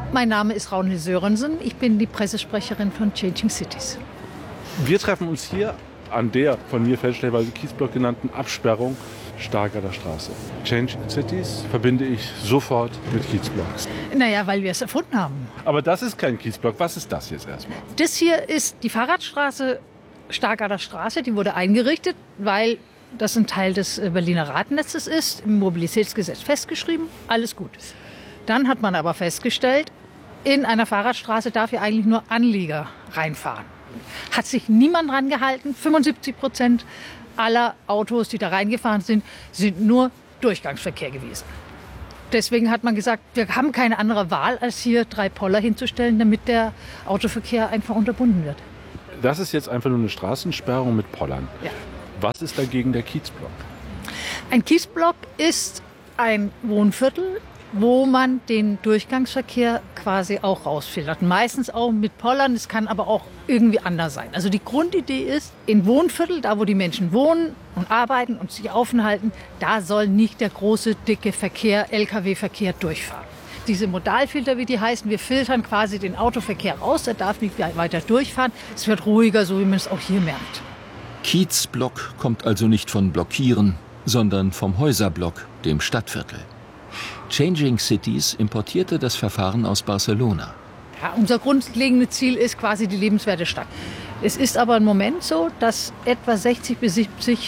Mein Name ist Ragnhild Sörensen. Ich bin die Pressesprecherin von Changing Cities. Wir treffen uns hier an der von mir fälschlicherweise Kiesblock genannten Absperrung Stargarder Straße. Changing Cities verbinde ich sofort mit Kiesblocks. Naja, weil wir es erfunden haben. Aber das ist kein Kiesblock. Was ist das jetzt erstmal? Das hier ist die Fahrradstraße Stargarder Straße. Die wurde eingerichtet, weil das ein Teil des Berliner Radnetzes ist, im Mobilitätsgesetz festgeschrieben. Alles gut. Dann hat man aber festgestellt, in einer Fahrradstraße darf ja eigentlich nur Anlieger reinfahren. Hat sich niemand dran gehalten. 75% aller Autos, die da reingefahren sind, sind nur Durchgangsverkehr gewesen. Deswegen hat man gesagt, wir haben keine andere Wahl, als hier 3 Poller hinzustellen, damit der Autoverkehr einfach unterbunden wird. Das ist jetzt einfach nur eine Straßensperrung mit Pollern. Ja. Was ist dagegen der Kiesblock? Ein Kiesblock ist ein Wohnviertel, wo man den Durchgangsverkehr quasi auch rausfiltert. Meistens auch mit Pollern, es kann aber auch irgendwie anders sein. Also die Grundidee ist, in Wohnviertel, da wo die Menschen wohnen und arbeiten und sich aufhalten, da soll nicht der große, dicke Verkehr, Lkw-Verkehr durchfahren. Diese Modalfilter, wie die heißen, wir filtern quasi den Autoverkehr raus, der darf nicht weiter durchfahren. Es wird ruhiger, so wie man es auch hier merkt. Kiezblock kommt also nicht von Blockieren, sondern vom Häuserblock, dem Stadtviertel. Changing Cities importierte das Verfahren aus Barcelona. Ja, unser grundlegendes Ziel ist quasi die lebenswerte Stadt. Es ist aber im Moment so, dass etwa 60-70%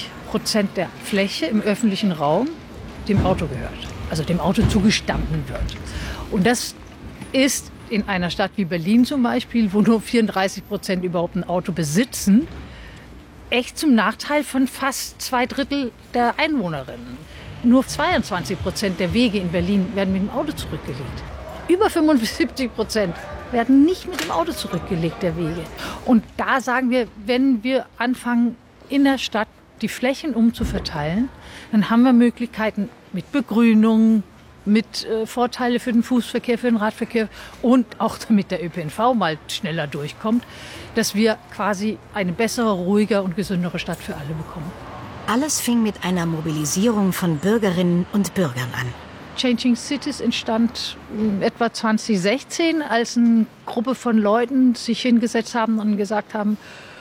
der Fläche im öffentlichen Raum dem Auto gehört. Also dem Auto zugestanden wird. Und das ist in einer Stadt wie Berlin zum Beispiel, wo nur 34% überhaupt ein Auto besitzen, echt zum Nachteil von fast 2/3 der Einwohnerinnen. Nur 22% der Wege in Berlin werden mit dem Auto zurückgelegt. Über 75% werden nicht mit dem Auto zurückgelegt, der Wege. Und da sagen wir, wenn wir anfangen, in der Stadt die Flächen umzuverteilen, dann haben wir Möglichkeiten mit Begrünung, mit Vorteile für den Fußverkehr, für den Radverkehr und auch damit der ÖPNV mal schneller durchkommt, dass wir quasi eine bessere, ruhigere und gesündere Stadt für alle bekommen. Alles fing mit einer Mobilisierung von Bürgerinnen und Bürgern an. Changing Cities entstand etwa 2016, als eine Gruppe von Leuten sich hingesetzt haben und gesagt haben,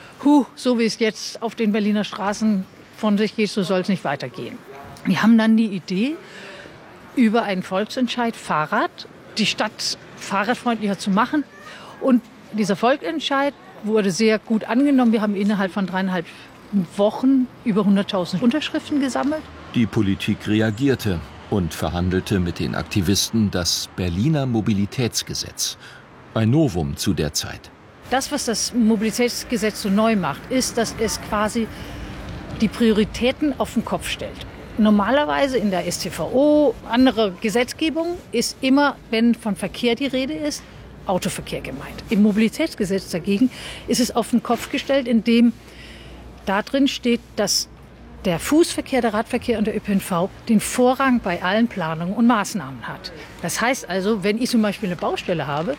so wie es jetzt auf den Berliner Straßen von sich geht, so soll es nicht weitergehen. Wir haben dann die Idee, über einen Volksentscheid Fahrrad, die Stadt fahrradfreundlicher zu machen. Und dieser Volksentscheid wurde sehr gut angenommen. Wir haben innerhalb von 3,5 Wochen über 100.000 Unterschriften gesammelt. Die Politik reagierte und verhandelte mit den Aktivisten das Berliner Mobilitätsgesetz. Ein Novum zu der Zeit. Das, was das Mobilitätsgesetz so neu macht, ist, dass es quasi die Prioritäten auf den Kopf stellt. Normalerweise in der StVO, andere Gesetzgebung, ist immer, wenn von Verkehr die Rede ist, Autoverkehr gemeint. Im Mobilitätsgesetz dagegen ist es auf den Kopf gestellt, indem da drin steht, dass der Fußverkehr, der Radverkehr und der ÖPNV den Vorrang bei allen Planungen und Maßnahmen hat. Das heißt also, wenn ich zum Beispiel eine Baustelle habe,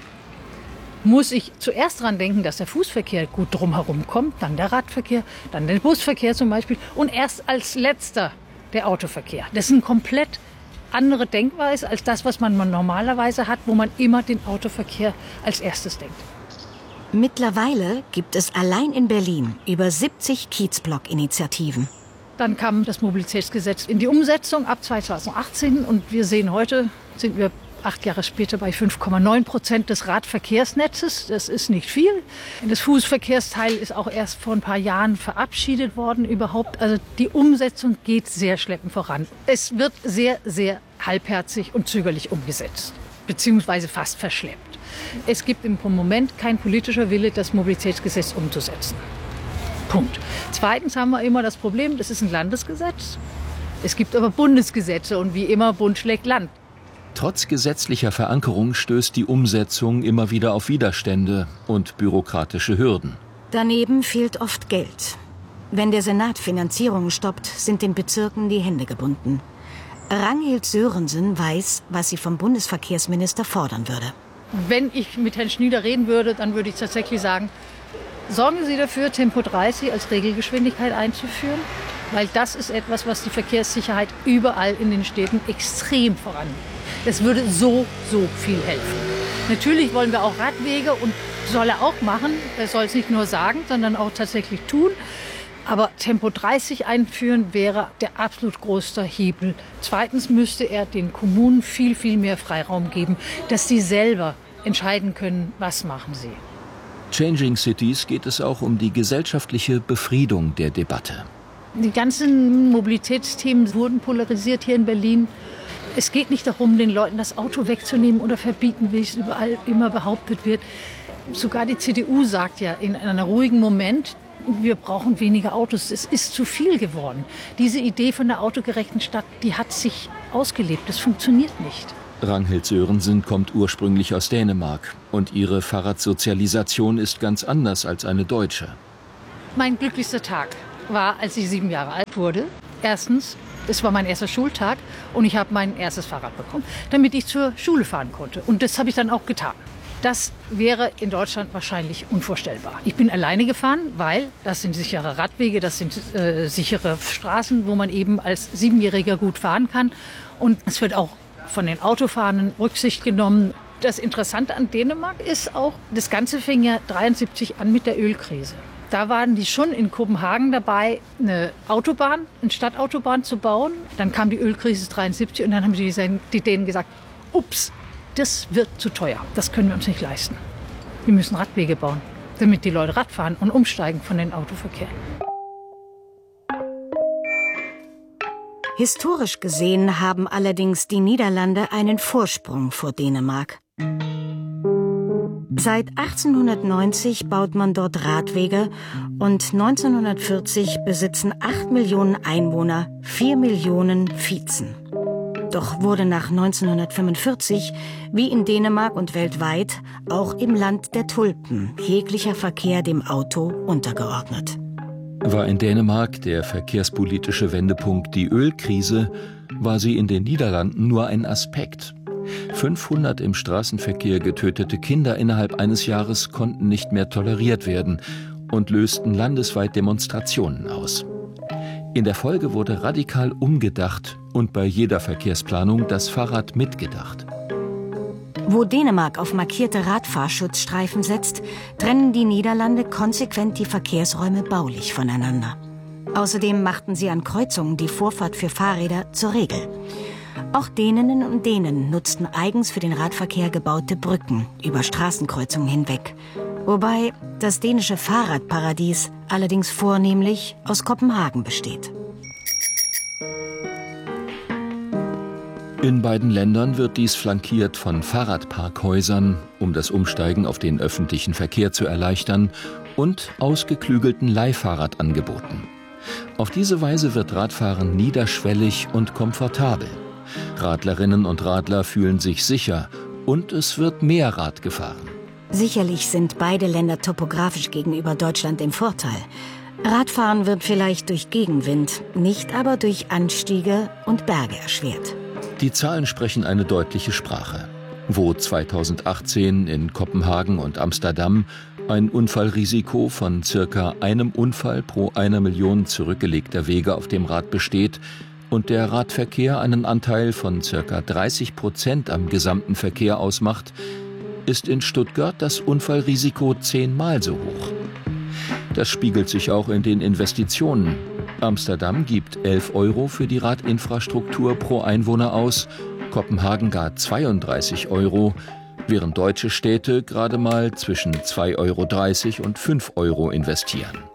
muss ich zuerst daran denken, dass der Fußverkehr gut drumherum kommt, dann der Radverkehr, dann der Busverkehr zum Beispiel und erst als letzter der Autoverkehr. Das ist eine komplett andere Denkweise als das, was man normalerweise hat, wo man immer den Autoverkehr als erstes denkt. Mittlerweile gibt es allein in Berlin über 70 Kiezblock-Initiativen. Dann kam das Mobilitätsgesetz in die Umsetzung ab 2018 und wir sehen heute, sind wir 8 Jahre später bei 5,9% des Radverkehrsnetzes. Das ist nicht viel. Das Fußverkehrsteil ist auch erst vor ein paar Jahren verabschiedet worden überhaupt. Also die Umsetzung geht sehr schleppend voran. Es wird sehr, sehr halbherzig und zögerlich umgesetzt, beziehungsweise fast verschleppt. Es gibt im Moment kein politischer Wille, das Mobilitätsgesetz umzusetzen. Punkt. Zweitens haben wir immer das Problem, das ist ein Landesgesetz. Es gibt aber Bundesgesetze und wie immer, Bund schlägt Land. Trotz gesetzlicher Verankerung stößt die Umsetzung immer wieder auf Widerstände und bürokratische Hürden. Daneben fehlt oft Geld. Wenn der Senat Finanzierungen stoppt, sind den Bezirken die Hände gebunden. Ragnhild Sörensen weiß, was sie vom Bundesverkehrsminister fordern würde. Wenn ich mit Herrn Schnieder reden würde, dann würde ich tatsächlich sagen, sorgen Sie dafür, Tempo 30 als Regelgeschwindigkeit einzuführen. Weil das ist etwas, was die Verkehrssicherheit überall in den Städten extrem voranbringt. Das würde so viel helfen. Natürlich wollen wir auch Radwege und soll er auch machen. Er soll es nicht nur sagen, sondern auch tatsächlich tun. Aber Tempo 30 einführen wäre der absolut größte Hebel. Zweitens müsste er den Kommunen viel, viel mehr Freiraum geben, dass sie selber entscheiden können, was machen sie. Changing Cities geht es auch um die gesellschaftliche Befriedung der Debatte. Die ganzen Mobilitätsthemen wurden polarisiert hier in Berlin. Es geht nicht darum, den Leuten das Auto wegzunehmen oder verbieten, wie es überall immer behauptet wird. Sogar die CDU sagt ja in einem ruhigen Moment, wir brauchen weniger Autos. Es ist zu viel geworden. Diese Idee von der autogerechten Stadt, die hat sich ausgelebt. Das funktioniert nicht. Ragnhild Sørensen kommt ursprünglich aus Dänemark und ihre Fahrradsozialisation ist ganz anders als eine deutsche. Mein glücklichster Tag war, als ich 7 Jahre alt wurde. Erstens, es war mein erster Schultag und ich habe mein erstes Fahrrad bekommen, damit ich zur Schule fahren konnte. Und das habe ich dann auch getan. Das wäre in Deutschland wahrscheinlich unvorstellbar. Ich bin alleine gefahren, weil das sind sichere Radwege, das sind sichere Straßen, wo man eben als 7-Jähriger gut fahren kann. Und es wird auch von den Autofahrern Rücksicht genommen. Das Interessante an Dänemark ist auch, das Ganze fing ja 1973 an mit der Ölkrise. Da waren die schon in Kopenhagen dabei, eine Stadtautobahn zu bauen. Dann kam die Ölkrise 1973 und dann haben die Dänen gesagt, ups, das wird zu teuer, das können wir uns nicht leisten. Wir müssen Radwege bauen, damit die Leute Rad fahren und umsteigen von den Autoverkehr. Historisch gesehen haben allerdings die Niederlande einen Vorsprung vor Dänemark. Seit 1890 baut man dort Radwege und 1940 besitzen 8 Millionen Einwohner 4 Millionen Vizen. Doch wurde nach 1945, wie in Dänemark und weltweit, auch im Land der Tulpen jeglicher Verkehr dem Auto untergeordnet. War in Dänemark der verkehrspolitische Wendepunkt die Ölkrise, war sie in den Niederlanden nur ein Aspekt. 500 im Straßenverkehr getötete Kinder innerhalb eines Jahres konnten nicht mehr toleriert werden und lösten landesweit Demonstrationen aus. In der Folge wurde radikal umgedacht und bei jeder Verkehrsplanung das Fahrrad mitgedacht. Wo Dänemark auf markierte Radfahrschutzstreifen setzt, trennen die Niederlande konsequent die Verkehrsräume baulich voneinander. Außerdem machten sie an Kreuzungen die Vorfahrt für Fahrräder zur Regel. Auch Däninnen und Dänen nutzten eigens für den Radverkehr gebaute Brücken über Straßenkreuzungen hinweg. Wobei das dänische Fahrradparadies allerdings vornehmlich aus Kopenhagen besteht. In beiden Ländern wird dies flankiert von Fahrradparkhäusern, um das Umsteigen auf den öffentlichen Verkehr zu erleichtern, und ausgeklügelten Leihfahrradangeboten. Auf diese Weise wird Radfahren niederschwellig und komfortabel. Radlerinnen und Radler fühlen sich sicher und es wird mehr Rad gefahren. Sicherlich sind beide Länder topografisch gegenüber Deutschland im Vorteil. Radfahren wird vielleicht durch Gegenwind, nicht aber durch Anstiege und Berge erschwert. Die Zahlen sprechen eine deutliche Sprache. Wo 2018 in Kopenhagen und Amsterdam ein Unfallrisiko von circa einem Unfall pro 1 Million zurückgelegter Wege auf dem Rad besteht und der Radverkehr einen Anteil von ca. 30% am gesamten Verkehr ausmacht, ist in Stuttgart das Unfallrisiko 10-mal so hoch. Das spiegelt sich auch in den Investitionen. Amsterdam gibt 11 € für die Radinfrastruktur pro Einwohner aus, Kopenhagen gar 32 €, während deutsche Städte gerade mal zwischen 2,30 € und 5 € investieren.